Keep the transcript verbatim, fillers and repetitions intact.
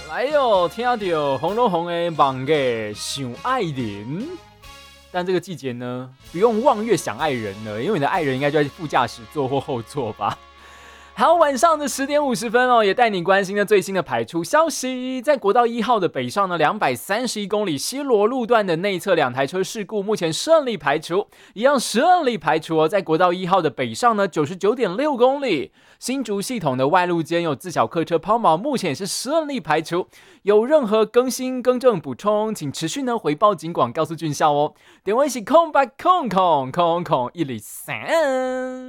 来哟，听到红彤红的梦嘅想爱人，但这个季节呢，不用望月想爱人了，因为你的爱人应该就在副驾驶座或后座吧。好，晚上的十点五十分哦，也带你关心的最新的排出消息。在国道一号的北上呢，两百三十一公里西螺路段的内侧两台车事故，目前顺利排除，一样顺利排除哦。在国道一号的北上呢，九十九点六公里，新竹系统的外路间有自小客车抛锚，目前也是顺利排除。有任何更新、更正、补充，请持续呢回报警广，告诉俊孝哦。点位是空八空空空空一零三。